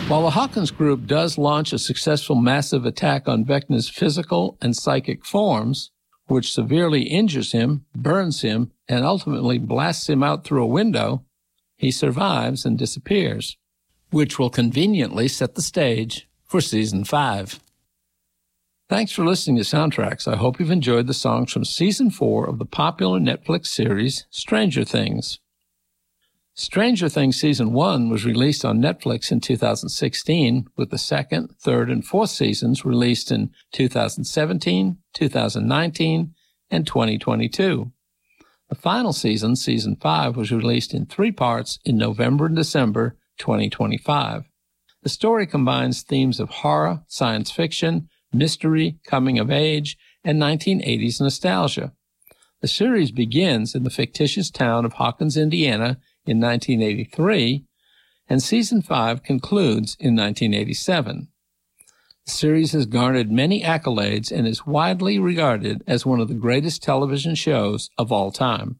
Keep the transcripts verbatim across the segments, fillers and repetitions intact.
While the Hawkins Group does launch a successful massive attack on Vecna's physical and psychic forms, which severely injures him, burns him, and ultimately blasts him out through a window, he survives and disappears, which will conveniently set the stage for Season five. Thanks for listening to Soundtracks. I hope you've enjoyed the songs from Season four of the popular Netflix series Stranger Things. Stranger Things Season one was released on Netflix in two thousand sixteen, with the second, third, and fourth seasons released in two thousand seventeen, two thousand nineteen, and twenty twenty-two. The final season, Season five, was released in three parts in November and December twenty twenty-five. The story combines themes of horror, science fiction, mystery, coming of age, and nineteen eighties nostalgia. The series begins in the fictitious town of Hawkins, Indiana, in nineteen eighty-three, and Season five concludes in nineteen eighty-seven. The series has garnered many accolades and is widely regarded as one of the greatest television shows of all time.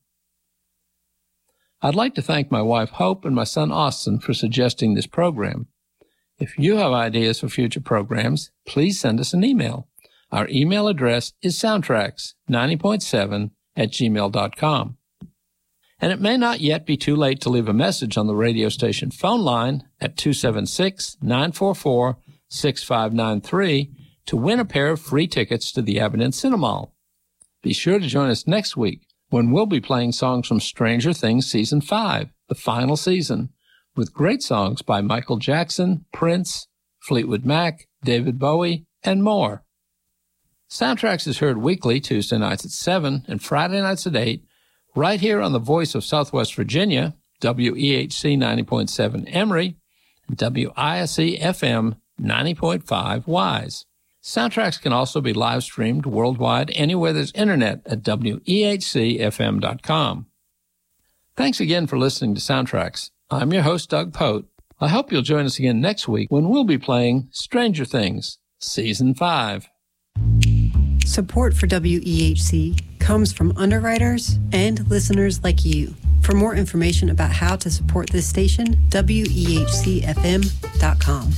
I'd like to thank my wife Hope and my son Austin for suggesting this program. If you have ideas for future programs, please send us an email. Our email address is soundtracks ninety point seven at gmail dot com. And it may not yet be too late to leave a message on the radio station phone line at two seven six, nine four four, six five nine three to win a pair of free tickets to the Abingdon Cinemal. Be sure to join us next week when we'll be playing songs from Stranger Things Season five, the final season, with great songs by Michael Jackson, Prince, Fleetwood Mac, David Bowie, and more. Soundtracks is heard weekly, Tuesday nights at seven and Friday nights at eight, right here on the Voice of Southwest Virginia, W E H C ninety point seven Emory, and W I S E F M ninety point five Wise. Soundtracks can also be live streamed worldwide anywhere there's internet at W E H C F M dot com. Thanks again for listening to Soundtracks. I'm your host, Doug Pote. I hope you'll join us again next week when we'll be playing Stranger Things, Season five. Support for W E H C comes from underwriters and listeners like you. For more information about how to support this station, W E H C F M dot com.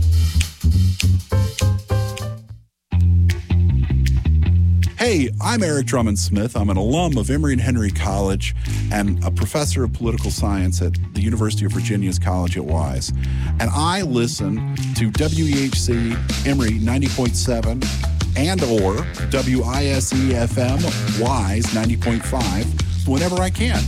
Hey, I'm Eric Drummond Smith. I'm an alum of Emory and Henry College and a professor of political science at the University of Virginia's College at Wise. And I listen to W E H C Emory ninety point seven and or W I S E F M Wise ninety point five whenever I can.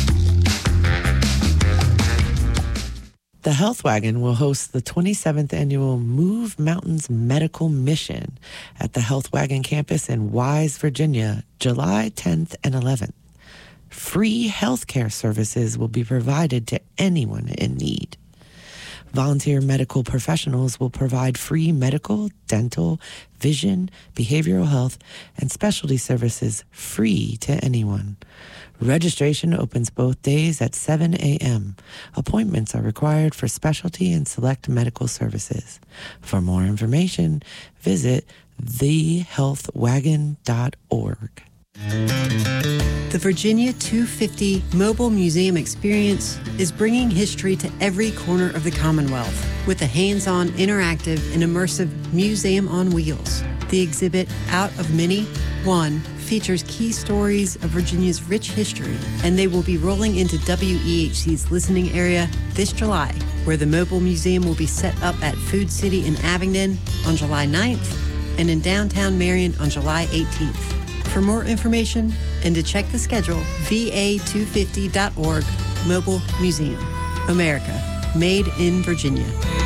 The Health Wagon will host the twenty-seventh annual Move Mountains Medical Mission at the Health Wagon campus in Wise, Virginia, July tenth and eleventh. Free healthcare services will be provided to anyone in need. Volunteer medical professionals will provide free medical, dental, vision, behavioral health, and specialty services free to anyone. Registration opens both days at seven a.m. Appointments are required for specialty and select medical services. For more information, visit the health wagon dot org. The Virginia two fifty Mobile Museum Experience is bringing history to every corner of the Commonwealth with a hands-on, interactive, and immersive museum on wheels. The exhibit Out of Many, One features key stories of Virginia's rich history, and they will be rolling into W E H C's listening area this July, where the Mobile Museum will be set up at Food City in Abingdon on July ninth and in downtown Marion on July eighteenth. For more information and to check the schedule, V A two fifty dot org, Mobile Museum. America, made in Virginia.